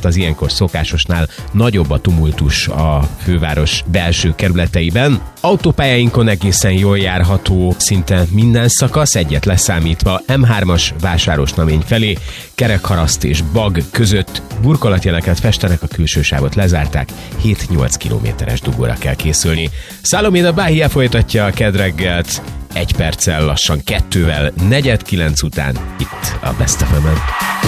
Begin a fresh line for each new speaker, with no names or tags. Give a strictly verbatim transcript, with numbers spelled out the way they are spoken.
ezért az ilyenkor szokásosnál nagyobb a tumultus a főváros belső kerületeiben. Autópályáinkon egészen jól járható szinte minden szakasz, egyet leszámítva em hármas Vásárosnamény felé, Kerekharaszt és Bag között burkolatjeleket festenek, a külső sávot lezárták, hét-nyolc kilométeres dugóra kell készülni. Száloméda Báhia folytatja a Kedd reggelt, egy perccel lassan kettővel, negyed kilenc után itt a Best ef emen.